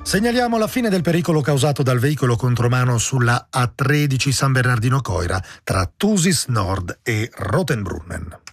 Segnaliamo la fine del pericolo causato dal veicolo contromano sulla A13 San Bernardino Coira tra Thusis Nord e Rotenbrunnen.